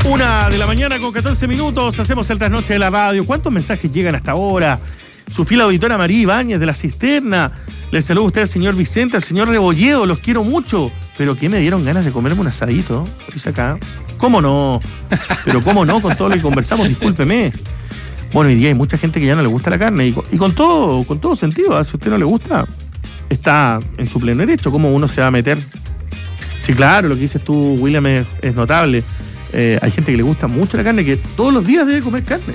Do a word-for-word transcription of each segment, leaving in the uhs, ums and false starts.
Una de la mañana con catorce minutos, hacemos el trasnoche de la radio. ¿Cuántos mensajes llegan hasta ahora? Su fila auditora María Ibáñez de la Cisterna. Les saludo a usted al señor Vicente, al señor Rebolledo, los quiero mucho. Pero que me dieron ganas de comerme un asadito, dice acá. ¿Cómo no? Pero cómo no, con todo lo que conversamos, discúlpeme. Bueno, hoy día hay mucha gente que ya no le gusta la carne y con, y con todo, con todo sentido, ¿eh? Si a usted no le gusta, está en su pleno derecho. ¿Cómo uno se va a meter? Sí, claro, lo que dices tú, William, es, es notable. Eh, hay gente que le gusta mucho la carne, que todos los días debe comer carne.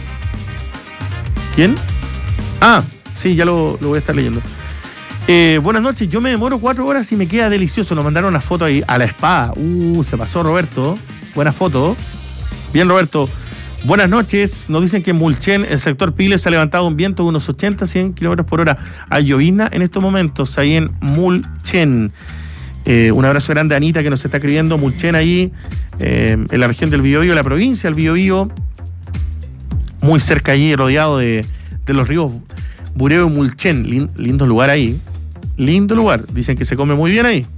¿Quién? Ah, sí, ya lo, lo voy a estar leyendo. Eh, buenas noches, yo me demoro cuatro horas y me queda delicioso. Nos mandaron una foto ahí a la espada. Uh, se pasó Roberto. Buena foto. Bien, Roberto. Buenas noches. Nos dicen que en Mulchen, el sector Piles, se ha levantado un viento de unos ochenta a cien kilómetros por hora. Hay llovizna en estos momentos, ahí en Mulchen. Eh, un abrazo grande a Anita, que nos está escribiendo. Mulchen ahí, eh, en la región del Biobío, la provincia del Biobío. Muy cerca allí, rodeado de, de los ríos Bureo y Mulchen. Lind, lindo lugar ahí. Lindo lugar. Dicen que se come muy bien ahí.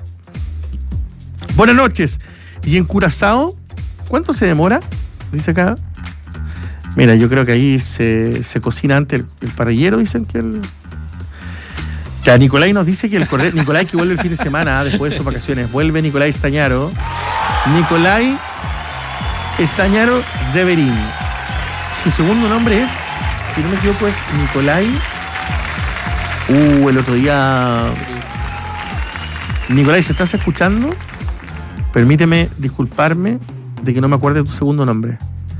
Buenas noches. ¿Y en Curazao? ¿Cuánto se demora? Dice acá. Mira, yo creo que ahí se, se cocina antes el, el parrillero, dicen que el... Ya, Nicolai nos dice que el cordero... Nicolai que vuelve el fin de semana, después de sus vacaciones. Vuelve Nicolai Estañaro. Nicolai Estañaro Zeverín. Su segundo nombre es, si no me equivoco, es Nicolai... Uh, el otro día... Nicolai, ¿se estás escuchando? Permíteme disculparme de que no me acuerde de tu segundo nombre.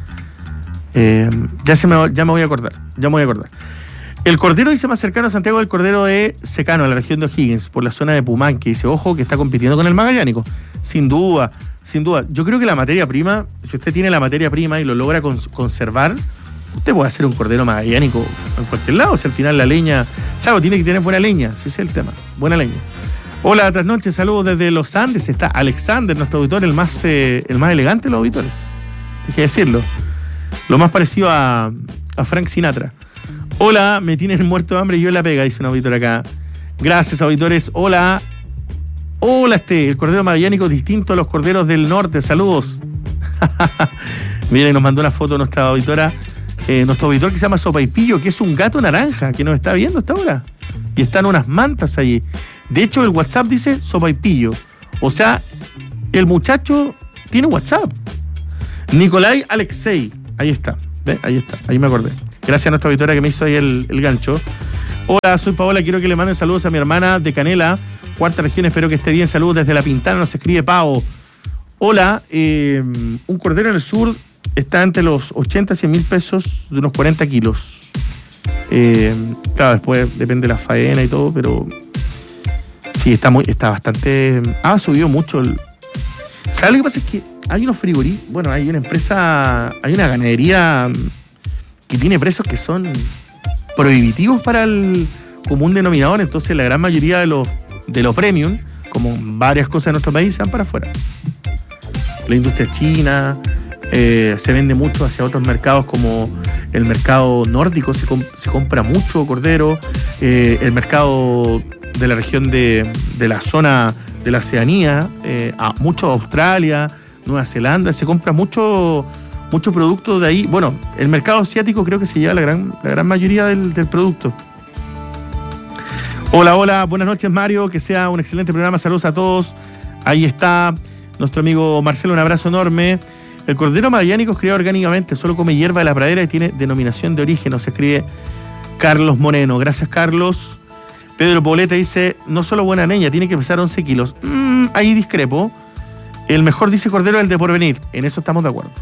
Eh, ya, se me, ya me voy a acordar, ya me voy a acordar. El cordero dice más cercano a Santiago del cordero de Secano, a la región de O'Higgins, por la zona de Pumanque. Dice, ojo, que está compitiendo con el magallánico. Sin duda, sin duda. Yo creo que la materia prima, si usted tiene la materia prima y lo logra cons- conservar, usted puede hacer un cordero magallánico en cualquier lado. Si al final la leña, salvo tiene que tener buena leña, ese es el tema, buena leña. Hola, tras noche, saludos desde los Andes. Está Alexander, nuestro auditor, el más, eh, el más elegante de los auditores. Hay que decirlo. Lo más parecido a, a Frank Sinatra. Hola, me tienen muerto de hambre y yo en la pega, dice un auditor acá. Gracias, auditores. Hola. Hola, este, el cordero magallánico distinto a los corderos del norte. Saludos. Miren, nos mandó una foto nuestra auditora, eh, nuestro auditor que se llama Sopaipillo, que es un gato naranja que nos está viendo hasta ahora. Y están unas mantas allí. De hecho, el WhatsApp dice Sopaipillo. O sea, el muchacho tiene WhatsApp. Nicolai Alexei. Ahí está. ¿Ve? Ahí está. Ahí me acordé. Gracias a nuestra auditora que me hizo ahí el, el gancho. Hola, soy Paola. Quiero que le manden saludos a mi hermana de Canela, cuarta región. Espero que esté bien. Saludos desde La Pintana. Nos escribe Pao. Hola. Eh, un cordero en el sur está entre los ochenta a cien mil pesos de unos cuarenta kilos. Eh, claro, después depende de la faena y todo, pero... Sí, está muy, está bastante... Ha subido mucho. El... ¿Sabes lo que pasa? Es que hay unos frigoríficos... Bueno, hay una empresa... Hay una ganadería que tiene precios que son prohibitivos para el común denominador. Entonces la gran mayoría de los de los premium, como varias cosas de nuestro país, se van para afuera. La industria china... Eh, se vende mucho hacia otros mercados, como el mercado nórdico, se, comp- se compra mucho cordero, eh, el mercado de la región de, de la zona de la Oceanía, eh, a mucho Australia, Nueva Zelanda, se compra mucho, mucho producto de ahí. Bueno, el mercado asiático creo que se lleva la gran, la gran mayoría del, del producto. Hola, hola, buenas noches, Mario, que sea un excelente programa, saludos a todos. Ahí está nuestro amigo Marcelo, un abrazo enorme. El cordero magallánico es criado orgánicamente, solo come hierba de la pradera y tiene denominación de origen, nos escribe Carlos Moreno. Gracias, Carlos. Pedro Poblete dice, no solo buena leña, tiene que pesar once kilos. Mm, ahí discrepo. El mejor, dice Cordero, es el de Porvenir. En eso estamos de acuerdo.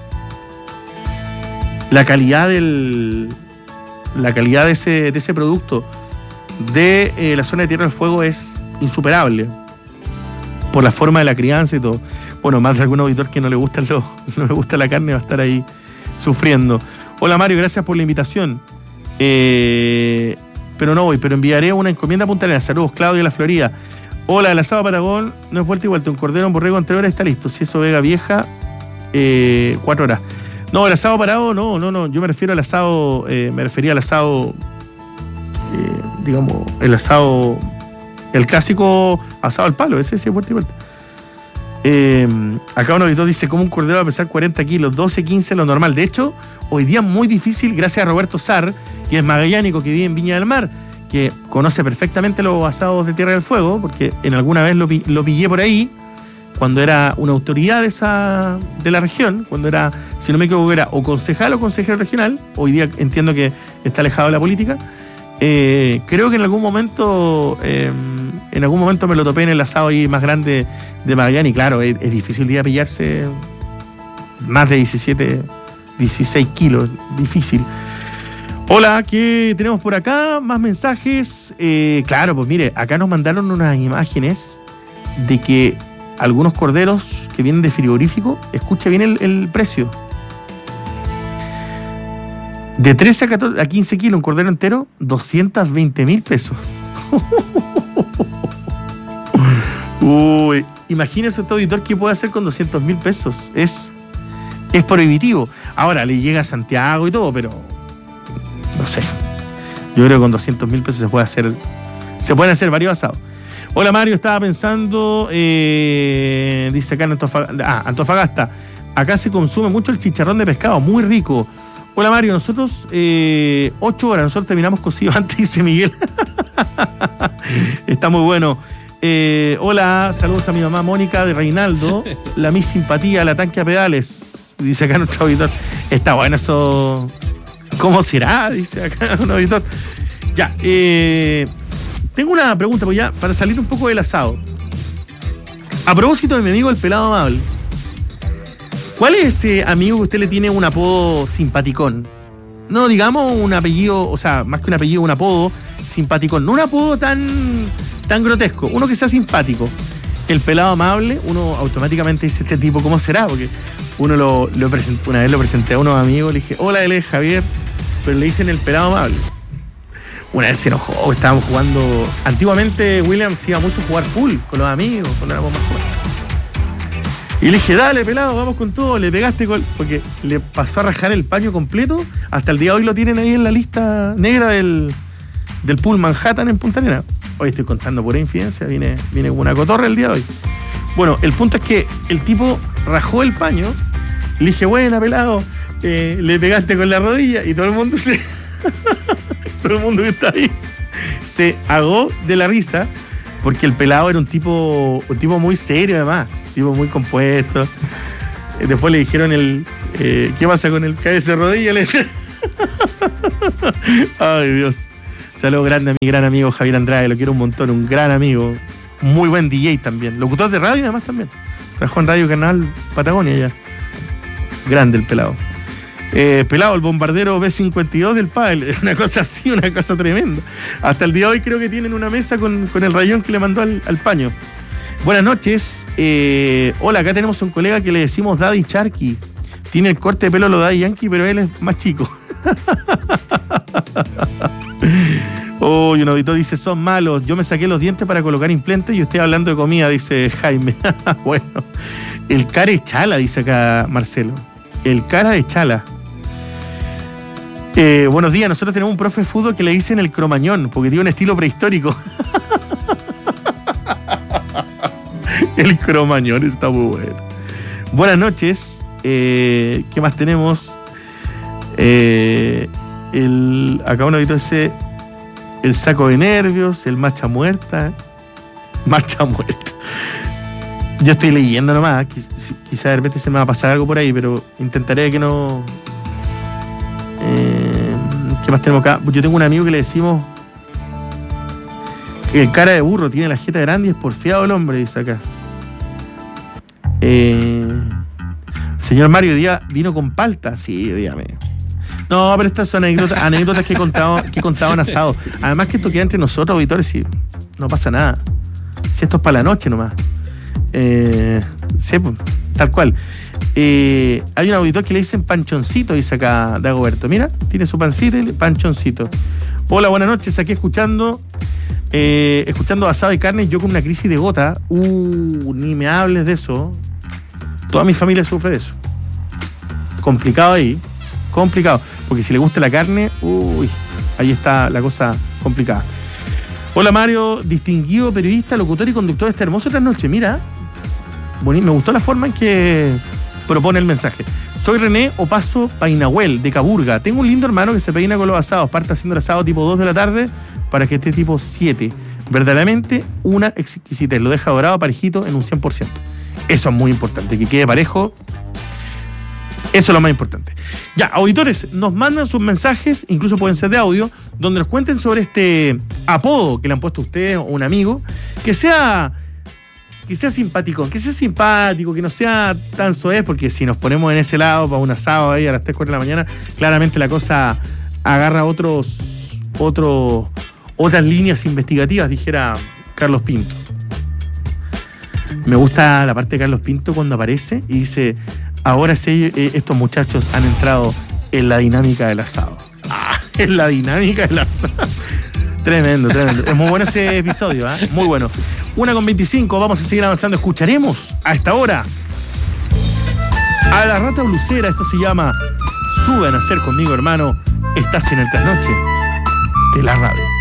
La calidad del... La calidad de ese, de ese producto de eh, la zona de Tierra del Fuego es insuperable. Por la forma de la crianza y todo. Bueno, más de algún auditor que no le gusta lo, no le gusta la carne va a estar ahí sufriendo. Hola, Mario, gracias por la invitación. Eh, pero no voy, pero enviaré una encomienda a Punta Arenas. Saludos, Claudio de la Florida. Hola, el asado Patagón no es vuelta y vuelta. Un cordero, un borrego en tres horas está listo. Si eso Vega Vieja, eh, cuatro horas. No, el asado parado, no, no, no. Yo me refiero al asado, eh, me refería al asado, eh, digamos, el asado, el clásico asado al palo. Ese sí es vuelta y vuelta. Eh, acá un auditor dice, ¿cómo un cordero va a pesar cuarenta kilos? doce, quince lo normal. De hecho, hoy día es muy difícil, gracias a Roberto Sar, que es magallánico, que vive en Viña del Mar, que conoce perfectamente los asados de Tierra del Fuego, porque en alguna vez lo, lo pillé por ahí, cuando era una autoridad de, esa, de la región, cuando era, si no me equivoco, era o concejal o consejero regional. Hoy día entiendo que está alejado de la política. Eh, creo que en algún momento eh, en algún momento me lo topé en el asado ahí más grande de Magallanes, y claro, es, es difícil día pillarse más de diecisiete, dieciséis kilos, difícil. Hola, ¿qué tenemos por acá? Más mensajes. Eh, claro, pues mire, acá nos mandaron unas imágenes de que algunos corderos que vienen de frigorífico, escucha bien el, el precio. De trece a, catorce, a quince kilos, un cordero entero, doscientos veinte mil pesos. Uy, imagínese este auditor qué puede hacer con doscientos mil pesos. Es, es prohibitivo. Ahora le llega a Santiago y todo, pero no sé. Yo creo que con doscientos mil pesos se puede hacer, se pueden hacer varios asados. Hola Mario, estaba pensando, eh, dice acá en Antofagasta, ah, Antofagasta, acá se consume mucho el chicharrón de pescado, muy rico. Hola Mario, nosotros eh, ocho horas, nosotros terminamos cocido antes, dice Miguel. Está muy bueno. Eh, hola, saludos a mi mamá Mónica de Reinaldo, la mi simpatía, la tanque a pedales, dice acá nuestro auditor. Está bueno eso, ¿cómo será? Dice acá un auditor. Ya, eh... tengo una pregunta, pues ya, para salir un poco del asado. A propósito de mi amigo el pelado amable, ¿cuál es ese amigo que usted le tiene un apodo simpaticón? No, digamos un apellido, o sea, más que un apellido, un apodo simpaticón. No un apodo tan, tan grotesco, uno que sea simpático. El pelado amable, uno automáticamente dice, este tipo, ¿cómo será? Porque uno lo, lo presentó, una vez lo presenté a unos amigos, le dije, hola, él es Javier, pero le dicen el pelado amable. Una vez se enojó, estábamos jugando. Antiguamente Williams iba mucho a jugar pool con los amigos, cuando éramos más jóvenes. Y le dije, dale, pelado, vamos con todo. Le pegaste con. Porque le pasó a rajar el paño completo. Hasta el día de hoy lo tienen ahí en la lista negra del, del pool Manhattan en Punta Arenas. Hoy estoy contando pura infidencia, viene, viene como una cotorra el día de hoy. Bueno, el punto es que el tipo rajó el paño. Le dije, buena, pelado, eh, le pegaste con la rodilla. Y todo el mundo se. Todo el mundo que está ahí se ahogó de la risa, porque el pelado era un tipo un tipo muy serio, además, un tipo muy compuesto. Después le dijeron el eh, ¿qué pasa con el cabeza de rodilla? Le decían. Ay, Dios. Saludos grande a mi gran amigo Javier Andrade, lo quiero un montón, un gran amigo, muy buen D J también, locutor de radio además también. Trabajó en Radio Canal Patagonia ya. Grande el pelado. Eh, pelado, el bombardero B cincuenta y dos del pádel, una cosa así, una cosa tremenda. Hasta el día de hoy creo que tienen una mesa con, con el rayón que le mandó al, al paño. Buenas noches. Eh, hola, acá tenemos un colega que le decimos Daddy Charky. Tiene el corte de pelo lo Daddy Yankee, pero él es más chico. Oh, y un auditor dice, son malos. Yo me saqué los dientes para colocar implantes y estoy hablando de comida, dice Jaime. Bueno, el cara de chala, dice acá Marcelo. El cara de chala. Eh, buenos días, nosotros tenemos un profe de fútbol que le dicen el cromañón, porque tiene un estilo prehistórico. El cromañón está muy bueno. Buenas noches. Eh, ¿Qué más tenemos? Eh, el, acá un auditor dice el saco de nervios, el macha muerta. Macha muerta. Yo estoy leyendo nomás, quizá de repente se me va a pasar algo por ahí, pero intentaré que no... Eh, ¿Qué más tenemos acá? Yo tengo un amigo que le decimos que el cara de burro, tiene la jeta grande y es porfiado el hombre, dice acá. Eh, señor Mario, día vino con palta. Sí, dígame. No, pero estas son anécdotas, anécdotas que he contado, que he contado en asado. Además que esto queda entre nosotros, auditores, y no pasa nada. Si esto es para la noche nomás. Eh, sí, tal cual. Eh, hay un auditor que le dicen panchoncito, dice acá Dagoberto. Mira, tiene su pancito y panchoncito. Hola, buenas noches, aquí escuchando eh, escuchando asado de carne, yo con una crisis de gota. Uh, ni me hables de eso. Toda mi familia sufre de eso. Complicado ahí, complicado. Porque si le gusta la carne, uy, ahí está la cosa complicada. Hola Mario, distinguido periodista, locutor y conductor de esta hermosa trasnoche. Mira, bonito. Me gustó la forma en que propone el mensaje. Soy René Opaso Painahuel, de Caburga. Tengo un lindo hermano que se peina con los asados. Parte haciendo el asado tipo dos de la tarde para que esté tipo siete. Verdaderamente una exquisitez. Lo deja dorado, parejito, en un cien por ciento. Eso es muy importante, que quede parejo. Eso es lo más importante. Ya, auditores, nos mandan sus mensajes, incluso pueden ser de audio, donde nos cuenten sobre este apodo que le han puesto a ustedes o un amigo, que sea, que sea simpático, que sea simpático, que no sea tan soez, porque si nos ponemos en ese lado para un asado ahí a las tres, cuatro de la mañana, claramente la cosa agarra otros, otros, otras líneas investigativas, dijera Carlos Pinto. Me gusta la parte de Carlos Pinto cuando aparece y dice: ahora sí, eh, estos muchachos han entrado en la dinámica del asado. Ah, en la dinámica del asado. Tremendo, tremendo. Es muy bueno ese episodio, ¿eh? Muy bueno. Una con veinticinco, vamos a seguir avanzando. Escucharemos a esta hora a la Rata Blusera. Esto se llama Sube a nacer conmigo, hermano. Estás en el trasnoche de la radio.